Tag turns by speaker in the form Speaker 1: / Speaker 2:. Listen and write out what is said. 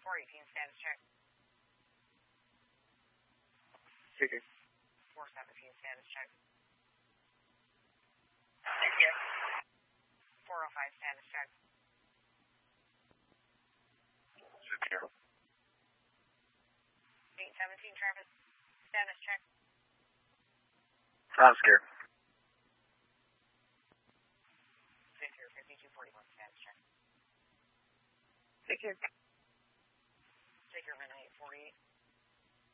Speaker 1: 418 status check.
Speaker 2: Speaking.
Speaker 1: 417 status check.
Speaker 2: Yes.
Speaker 1: 405 status check.
Speaker 2: Secure.
Speaker 1: 817 Travis status check.
Speaker 2: Oscar.
Speaker 1: Victor 5241 status check.
Speaker 2: Secure.